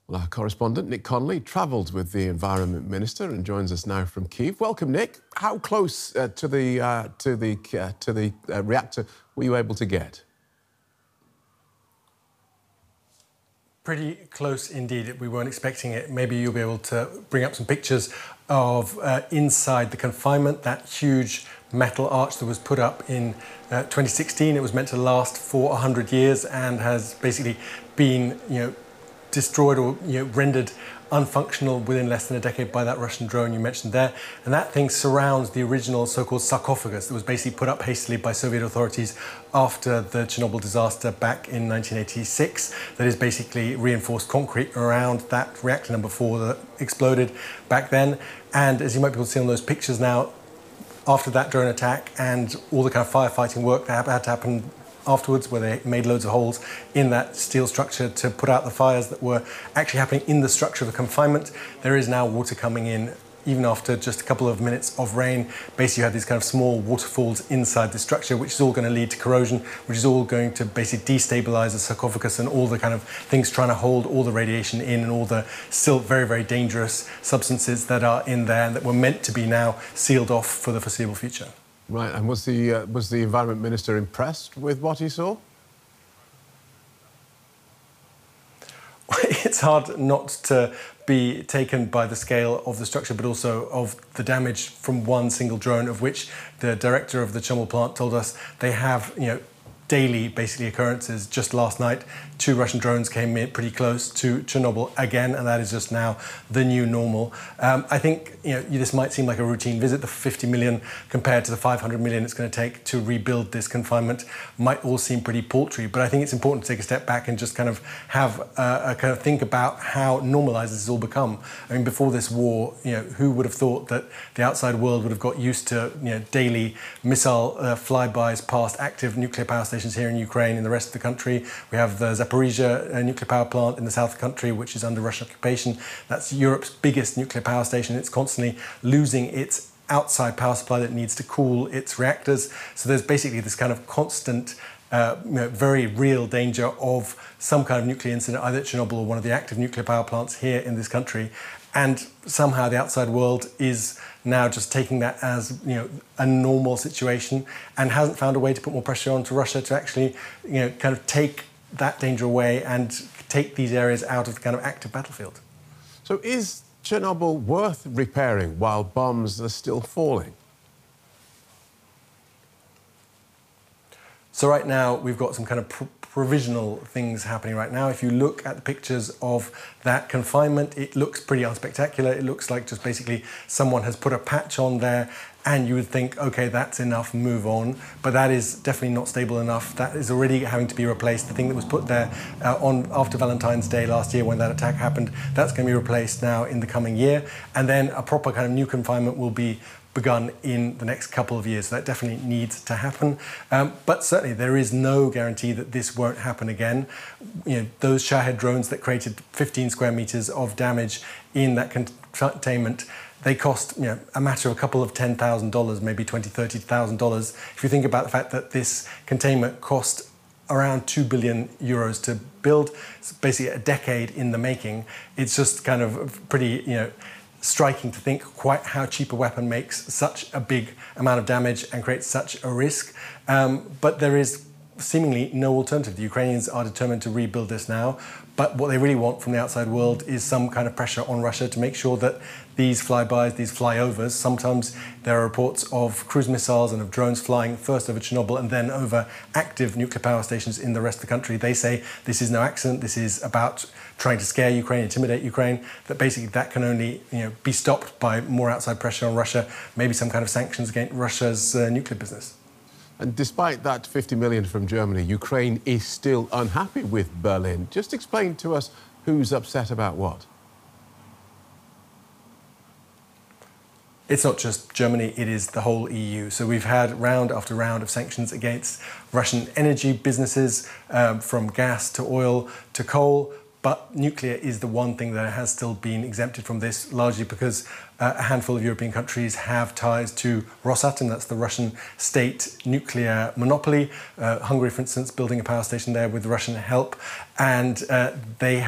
Well, our correspondent, Nick Connolly, travelled with the Environment Minister and joins us now from Kyiv. Welcome, Nick. How close to the reactor were you able to get? Pretty close indeed. We weren't expecting it. Maybe you'll be able to bring up some pictures of inside the confinement, that huge metal arch that was put up in 2016. It was meant to last for 100 years and has basically been, destroyed or rendered unfunctional within less than a decade by that Russian drone you mentioned there. And that thing surrounds the original so-called sarcophagus that was basically put up hastily by Soviet authorities after the Chernobyl disaster back in 1986. That is basically reinforced concrete around that reactor number 4 that exploded back then. And as you might be able to see on those pictures now, after that drone attack and all the kind of firefighting work that had to happen afterwards, where they made loads of holes in that steel structure to put out the fires that were actually happening in the structure of the confinement, there is now water coming in even after just a couple of minutes of rain. Basically, you have these kind of small waterfalls inside the structure, which is all going to lead to corrosion, which is all going to basically destabilize the sarcophagus and all the kind of things trying to hold all the radiation in and all the still very, very dangerous substances that are in there and that were meant to be now sealed off for the foreseeable future. Right, and was the Environment Minister impressed with what he saw? It's hard not to be taken by the scale of the structure, but also of the damage from one single drone, of which the director of the Chernobyl plant told us they have, daily basically occurrences. Just last night, 2 Russian drones came in pretty close to Chernobyl again, and that is just now the new normal. I think this might seem like a routine visit. The 50 million compared to the 500 million it's going to take to rebuild this confinement might all seem pretty paltry, but I think it's important to take a step back and just kind of have a kind of think about how normalized this has all become. I mean, before this war, who would have thought that the outside world would have got used to daily missile flybys past active nuclear power stations here in Ukraine. In the rest of the country, we have the Zaporizhzhia nuclear power plant in the south of the country, which is under Russian occupation. That's Europe's biggest nuclear power station. It's constantly losing its outside power supply that needs to cool its reactors. So there's basically this kind of constant, very real danger of some kind of nuclear incident, either at Chernobyl or one of the active nuclear power plants here in this country. And somehow the outside world is now just taking that as a normal situation and hasn't found a way to put more pressure onto Russia to actually kind of take that danger away and take these areas out of the kind of active battlefield. So is Chernobyl worth repairing while bombs are still falling? So right now we've got some kind of provisional things happening right now. If you look at the pictures of that confinement, it looks pretty unspectacular. It looks like just basically someone has put a patch on there and you would think, okay, that's enough, move on. But that is definitely not stable enough. That is already having to be replaced. The thing that was put there after Valentine's Day last year when that attack happened, that's going to be replaced now in the coming year. And then a proper kind of new confinement will be begun in the next couple of years. So that definitely needs to happen. But certainly there is no guarantee that this won't happen again. Those Shahed drones that created 15 square meters of damage in that containment, they cost a matter of a couple of $10,000, maybe $20,000, $30,000. If you think about the fact that this containment cost around 2 billion euros to build, it's basically a decade in the making. It's just kind of pretty, striking to think quite how cheap a weapon makes such a big amount of damage and creates such a risk. But there is seemingly no alternative. The Ukrainians are determined to rebuild this now, but what they really want from the outside world is some kind of pressure on Russia to make sure that these flybys, these flyovers, sometimes there are reports of cruise missiles and of drones flying first over Chernobyl and then over active nuclear power stations in the rest of the country. They say this is no accident, this is about trying to scare Ukraine, intimidate Ukraine, that basically that can only be stopped by more outside pressure on Russia, maybe some kind of sanctions against Russia's nuclear business. And despite that 50 million from Germany, Ukraine is still unhappy with Berlin. Just explain to us who's upset about what. It's not just Germany, it is the whole EU. So we've had round after round of sanctions against Russian energy businesses, from gas to oil to coal. But nuclear is the one thing that has still been exempted from this, largely because a handful of European countries have ties to Rosatom, that's the Russian state nuclear monopoly. Hungary, for instance, building a power station there with Russian help. And they